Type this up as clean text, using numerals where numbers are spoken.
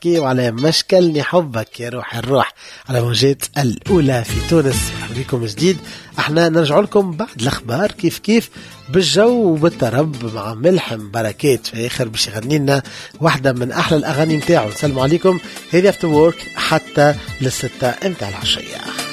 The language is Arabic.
نحكي وعلى مشكلني حبك يا روح الروح على موجات الأولى في تونس. مرحبا بكم جديد. احنا نرجع لكم بعد الأخبار كيف بالجو وبالطرب مع ملحم بركات في آخر باش يغني لنا واحدة من أحلى الأغاني متاعه. نسلم عليكم. هذه افتر وورك حتى للستة متاع العشية.